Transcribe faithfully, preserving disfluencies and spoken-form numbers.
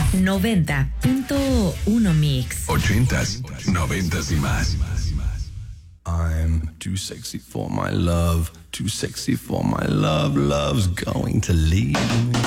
noventa punto uno Mix. Ochentas, noventas y más. I'm too sexy for my love, too sexy for my love, love's going to leave me.